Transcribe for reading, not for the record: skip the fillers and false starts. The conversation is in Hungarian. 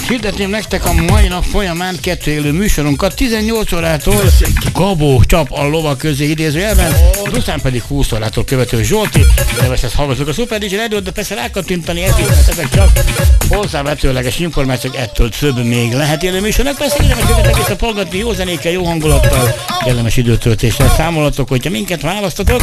Hirdetném nektek a mai nap folyamán 2 élő műsorunkat 18 órától Gabó csap a lova közé idézőjelben, azután pedig 20 órától Követő Zsolti, de ezt hallgatok a Super DJ Radio, de persze rákattintani ezek csak hozzávetőleges információk, ettől több még lehet élő műsornak, persze érdemes őket egészen hallgatni, jó zenékkel, jó hangulattal, kellemes időtöltéssel számolatok, hogyha minket választatok.